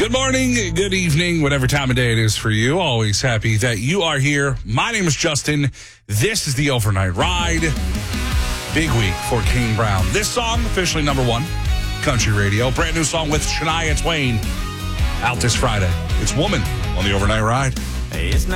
Good morning, good evening, whatever time of day it is for you. Always happy that you are here. My name is Justin. This is the Overnight Ride. Big week for Kane Brown. This song, officially #1, country radio. Brand new song with Shania Twain. Out this Friday. It's Woman on the Overnight Ride. Hey, it's not